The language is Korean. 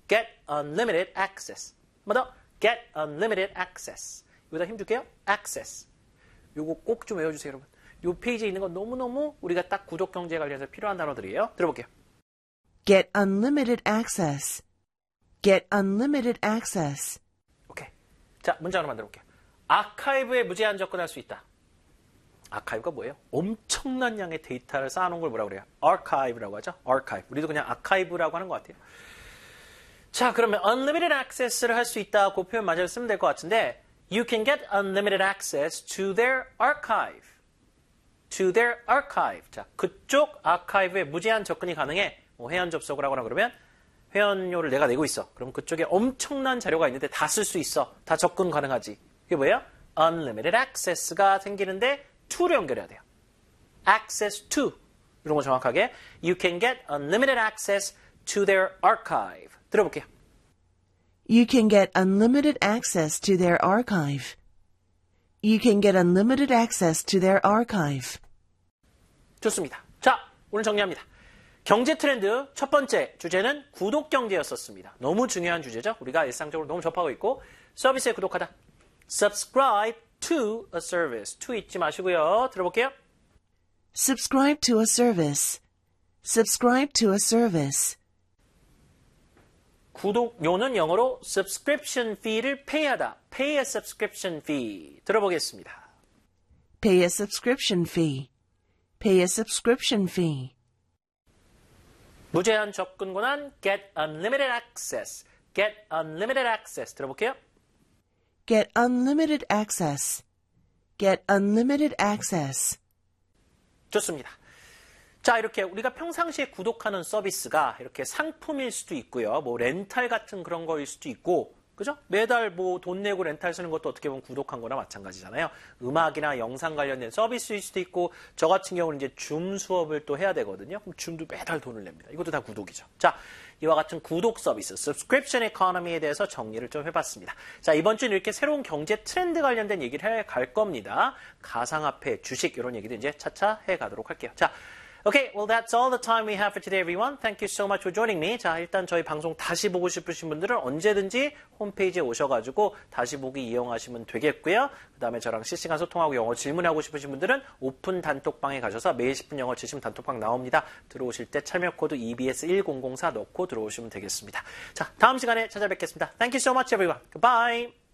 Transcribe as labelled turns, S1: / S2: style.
S1: get unlimited access. 한 번 더, get unlimited access. 여기다 힘줄게요. access. 요거 꼭 좀 외워주세요, 여러분. 요 페이지에 있는 건 너무너무 우리가 딱 구독 경제에 관련해서 필요한 단어들이에요. 들어볼게요.
S2: Get unlimited access. Get unlimited access.
S1: 오케이. 자, 문제 하나 만들어 볼게요. 아카이브에 무제한 접근할 수 있다. 아카이브가 뭐예요? 엄청난 양의 데이터를 쌓아놓은 걸 뭐라고 그래요? archive라고 하죠. archive. 우리도 그냥 아카이브라고 하는 것 같아요. 자, 그러면 unlimited access를 할 수 있다. 그 표현 맞아서 쓰면 될 것 같은데 You can get unlimited access to their archive. To their archive. 자, 그쪽 아카이브에 무제한 접근이 가능해. 회원 접속을 하거나 그러면 회원료를 내가 내고 있어. 그럼 그쪽에 엄청난 자료가 있는데 다 쓸 수 있어. 다 접근 가능하지. 이게 뭐예요? unlimited access가 생기는데 to로 연결해야 돼요. access to. 이런 거 정확하게. You can get unlimited access to their archive. 들어볼게요.
S2: You can get unlimited access to their archive. You can get unlimited access to their archive.
S1: 좋습니다. 자, 오늘 정리합니다. 경제 트렌드 첫 번째 주제는 구독 경제였었습니다. 너무 중요한 주제죠. 우리가 일상적으로 너무 접하고 있고 서비스에 구독하다. Subscribe to a service. to 잊지 마시고요. 들어볼게요.
S2: Subscribe to a service. Subscribe to a service.
S1: 구독료는 영어로 subscription fee를 pay하다. Pay a subscription fee. 들어보겠습니다.
S2: Pay a subscription fee. Pay a subscription fee.
S1: 무제한 접근 권한 get unlimited access. Get unlimited access. 들어볼게요.
S2: Get unlimited access. Get unlimited access.
S1: 좋습니다. 자, 이렇게 우리가 평상시에 구독하는 서비스가 이렇게 상품일 수도 있고요. 뭐 렌탈 같은 그런 거일 수도 있고, 그죠? 매달 뭐 돈 내고 렌탈 쓰는 것도 어떻게 보면 구독한 거나 마찬가지잖아요. 음악이나 영상 관련된 서비스일 수도 있고, 저 같은 경우는 이제 줌 수업을 또 해야 되거든요. 그럼 줌도 매달 돈을 냅니다. 이것도 다 구독이죠. 자, 이와 같은 구독 서비스, subscription economy에 대해서 정리를 좀 해봤습니다. 자, 이번 주는 이렇게 새로운 경제 트렌드 관련된 얘기를 해갈 겁니다. 가상화폐, 주식 이런 얘기도 이제 차차 해가도록 할게요. 자, Okay, well that's all the time we have for today, everyone. Thank you so much for joining me. 자, 일단 저희 방송 다시 보고 싶으신 분들은 언제든지 홈페이지에 오셔가지고 다시 보기 이용하시면 되겠고요. 그 다음에 저랑 실시간 소통하고 영어 질문하고 싶으신 분들은 오픈 단톡방에 가셔서 매일 10분 영어 치시면 단톡방 나옵니다. 들어오실 때 참여 코드 EBS1004 넣고 들어오시면 되겠습니다. 자, 다음 시간에 찾아뵙겠습니다. Thank you so much, everyone. Goodbye.